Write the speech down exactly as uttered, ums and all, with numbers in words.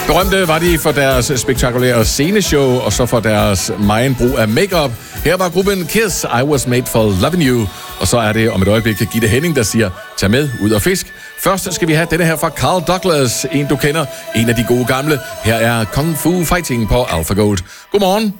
Berømte var de for deres spektakulære sceneshow, og så for deres megen brug af makeup. Her var gruppen Kiss, I Was Made For Loving You. Og så er det om et øjeblik Gitte Henning, der siger, tag med ud og fisk. Først skal vi have denne her fra Carl Douglas, en du kender, en af de gode gamle. Her er Kung Fu Fighting på Alpha Gold. Godmorgen.